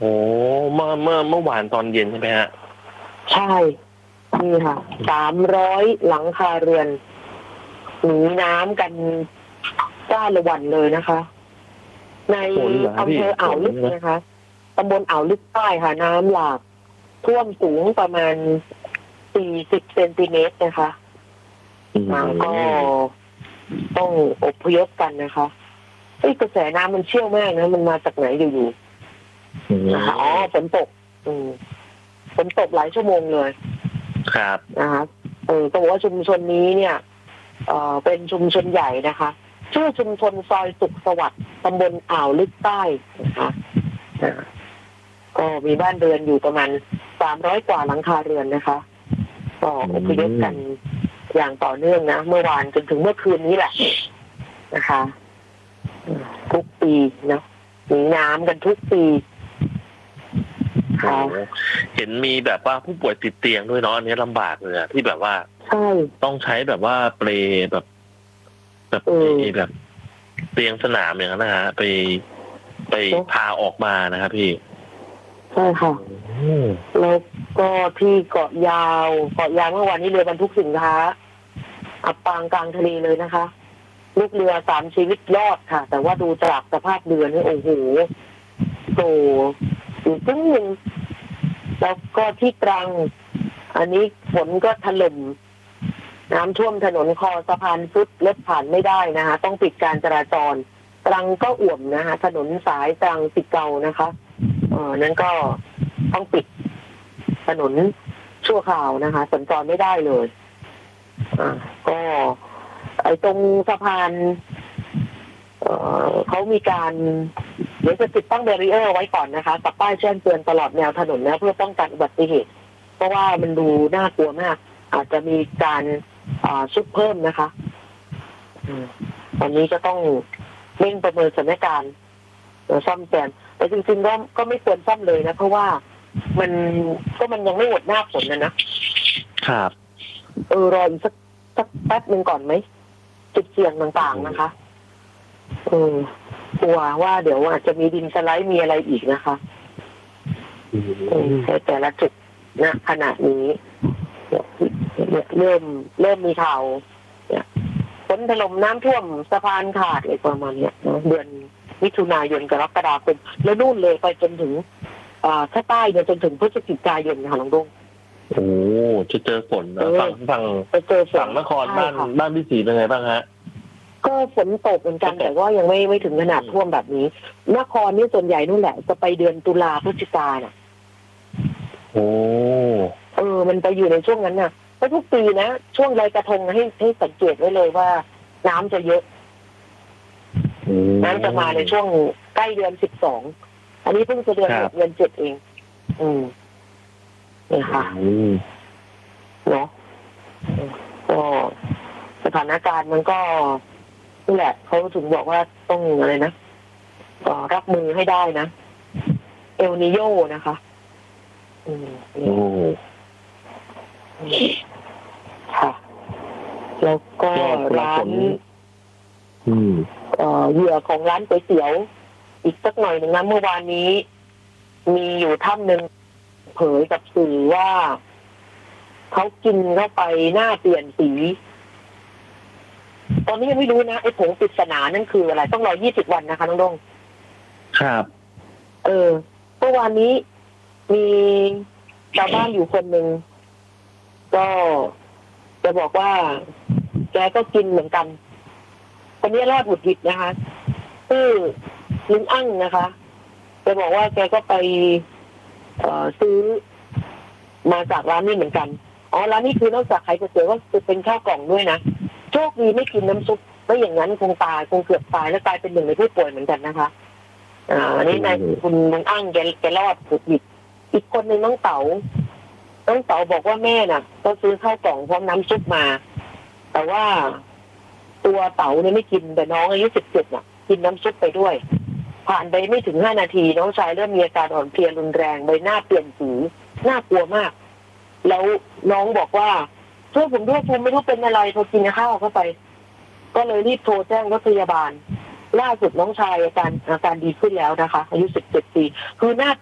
โอ้เมื่อวานตอนเย็นใช่ไหมฮะใช่นี่ค่ะ300หลังคาเรือนหนีน้ำกันจ้าละวันเลยนะคะ ในอำเภออ่าวลึกนะคะตำบลอ่าวลึกใต้ค่ะน้ำหลากท่วมสูงประมาณ40 เซนติเมตรนะคะก็ต้องอพยพกันนะคะกระแสน้ำมันเชี่ยวมากนะมันมาจากไหนอยู่ๆนะคะฝนตกหลายชั่วโมงเลยครับนะคะต้องบอกว่าชุมชนนี้เนี่ยเป็นชุมชนใหญ่นะคะชื่อชุมชนซอยสุขสวัสดิ์ตำบลอ่าวลึกใต้นะคะก็มีบ้านเรือนอยู่ประมาณ300 กว่าหลังคาเรือนนะคะก็อพยพกันอย่างต่อเนื่องนะเมื่อวานจนถึงเมื่อคืนนี้แหละนะคะทุกปีนะหนีน้ำกันทุกปีค่ะเห็นมีแบบว่าผู้ป่วยติดเตียงด้วยเนาะอันนี้ลำบากเลยที่แบบว่าใช่ต้องใช้แบบว่าเปลแบบเตียงสนามอย่างนั้นนะฮะไปพาออกมานะครับพี่ใช่ค่ะแล้วก็ที่เกาะยาวเมื่อวานนี้เรือบรรทุกสินค้าอับปางกลางทะเลเลยนะคะลูกเรือ3 ชีวิตรอดค่ะแต่ว่าดูจากสภาพเรือนี่โอ้โหโตอยู่ตึ้งนึงแล้วก็ที่ตรังอันนี้ฝนก็ถล่มน้ำท่วมถนนคอสะพานซุดรถผ่านไม่ได้นะคะต้องปิดการจราจรตรังก็อ่วมนะคะถนนสายตรังติเกานะคะนั้นก็ต้องปิดถนนชั่วคราวนะคะสัญจรไม่ได้เลยก็ตรงสะพานเขามีการเดี๋ยวจะติดตั้งแบรีเออร์ไว้ก่อนนะคะกับป้ายแจ้งเตือนตลอดแนวถนนนะเพื่อป้องกันอุบัติเหตุเพราะว่ามันดูน่ากลัวมากอาจจะมีการซุดเพิ่มนะคะตอนนี้ก็ต้องเร่งประเมินสถานการณ์ซ่อมแซมแต่จริงๆก็ไม่ควรซ่อมเลยนะเพราะว่ามันยังไม่หมดหน้าฝนนะครับรออีกสักแป๊บนึงก่อนไหมจุดเสี่ยงต่างๆนะคะกลัวว่าเดี๋ยวอาจจะมีดินสไลด์มีอะไรอีกนะคะแต่ละจุดนะขณะนี้เนี่ยเริ่มมีข่าวเนี่ยฝนถล่มน้ำท่วมสะพานขาดอะไรประมาณนี้นะเดือนมิถุนายนกรกฎาคมแล้วนู่นเลยไปจนถึงถ้าใต้เนี่ยจนถึงพฤศจิกายนค่ะน้องดงโอ้จะเจอฝนนะฝั่งนครบ้านพี่ศรีเป็นไงบ้างฮะก็ฝนตกเหมือนกันแต่ว่ายังไม่ถึงขนาดท่วมแบบนี้นครนี่ส่วนใหญ่นู่นแหละจะไปเดือนตุลาพฤศจิกาน่ะโอ้มันไปอยู่ในช่วงนั้นน่ะเพราะทุกปีนะช่วงลอยกระทงให้สังเกตไว้เลยว่าน้ำจะเยอะน้ำจะมาในช่วงใกล้เดือน12อันนี้เพิ่งจะเดือน6 เดือน 7เองนี่ค่ะเนาะก็สถานการณ์มันก็นี่แหละเขาถึงบอกว่าต้องอะไรนะรับมือให้ได้นะเอลนิโยนะคะค่ะแล้วก็ร้านเหยื่อของร้านก๋วยเตี๋ยวอีกสักหน่อยหนึ่งนะเมื่อวานนี้มีอยู่ท่านหนึ่งเผยกับสื่อว่าเขากินเข้าไปหน้าเปลี่ยนสีตอนนี้ยังไม่รู้นะไอ้ผงปริศนานั่นคืออะไรต้องรอ20 วันนะคะน้องดงครับเมื่อวานนี้มีชาวบ้านอยู่คนหนึ่งก็จะบอกว่าแกก็กินเหมือนกันคนนี้รอดหวุดหวิดนะคะชื่อลุงอั้งนะคะแกบอกว่าแกก็ไปซื้อมาจากร้านนี้เหมือนกันร้านนี้คือนอกจากขายก๋วยเตี๋ยวก็เป็นข้าวกล่องด้วยนะโชคดีไม่กินน้ำซุปไม่อย่างนั้นคงเกือบตายแล้วกลายเป็นหนึ่งในผู้ป่วยเหมือนกันนะคะอันนี้นายคุณลุงอั้งแกรอดหวุดหวิดอีกคนหนึ่งน้องเต๋าบอกว่าแม่น่ะก็ซื้อข้าวกล่องพร้อมน้ำซุปมาแต่ว่าตัวเต๋าเนี่ยไม่กินแต่น้องอายุ17น่ะกินน้ำซุปไปด้วยผ่านไปไม่ถึง5 นาทีน้องชายเริ่มมีอาการอ่อนเพลียรุนแรงใบหน้าเปลี่ยนสีน่ากลัวมากแล้วน้องบอกว่าช่วยผมด้วยผมไม่รู้เป็นอะไรพอกินข้าวเข้าไปก็เลยรีบโทรแจ้งรถพยาบาลล่าสุดน้องชายอาการดีขึ้นแล้วนะคะอายุ17 ปีคือหน้า